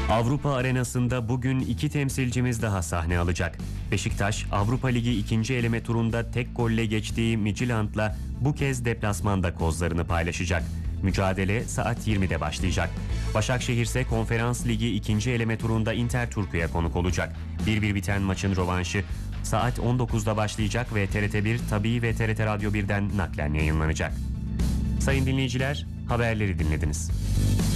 Avrupa arenasında bugün 2 temsilcimiz daha sahne alacak. Beşiktaş, Avrupa Ligi 2. eleme turunda tek golle geçtiği Midtjylland'la bu kez deplasmanda kozlarını paylaşacak. Mücadele saat 20'de başlayacak. Başakşehir ise Konferans Ligi 2. eleme turunda Inter Turku'ya konuk olacak. 1-1 biten maçın rövanşı saat 19'da başlayacak ve TRT1, Tabii ve TRT Radyo 1'den naklen yayınlanacak. Sayın dinleyiciler, haberleri dinlediniz.